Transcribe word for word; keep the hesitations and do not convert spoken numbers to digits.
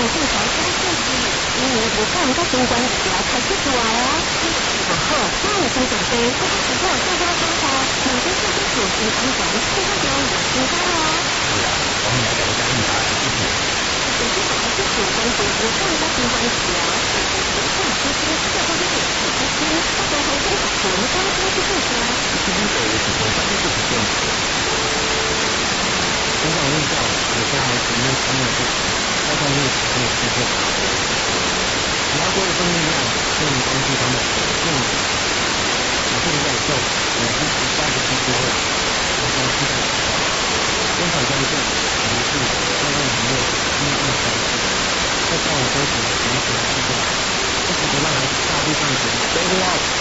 正常这个设计，因为我看到相关资料开始出来哦。然后，那我先准备这个时候大家生活，每天这些主题安全，这个表演应该哦。 是啊，我们来聊一下你的事情。 首先，我还是主观主题上一个相关资料，这个这些这个都是有趣的事，大家还是很喜欢关心这些的。 其实这也是我发现是很重要的。从小问教，有些孩子因为他们的不同，在方面可以出现差别。只要多一份力量，就能帮助他们更好。我这个教授也是十八个星期后，我相信在学校，中场交卷、考试、校外娱乐、音乐考试，在校外收集平时的资料，不只能让孩子大步上前，stay up。